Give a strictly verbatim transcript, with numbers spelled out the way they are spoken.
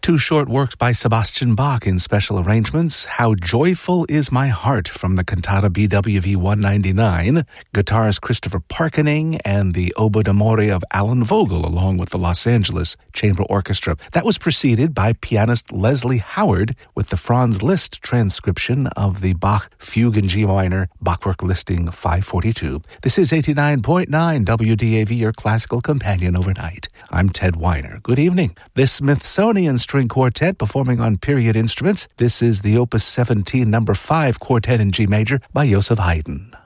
Two short works by Sebastian Bach in special arrangements. How Joyful Is My Heart from the Cantata B W V one ninety-nine. Guitarist Christopher Parkening and the Oboe d'Amore of Alan Vogel along with the Los Angeles Chamber Orchestra. That was preceded by pianist Leslie Howard with the Franz Liszt transcription of the Bach Fugue in G minor, Bachwerk listing five forty-two. This is eighty-nine point nine W D A V, your classical companion overnight. I'm Ted Weiner. Good evening. This Smithsonian String Quartet performing on period instruments. This is the Opus seventeen number five Quartet in G major by Joseph Haydn.